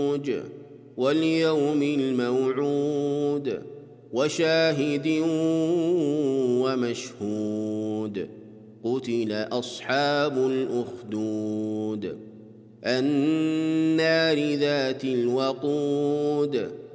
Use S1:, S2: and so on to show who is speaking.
S1: واليوم الموعود وشاهد ومشهود قتل أصحاب الأخدود النار ذات الوقود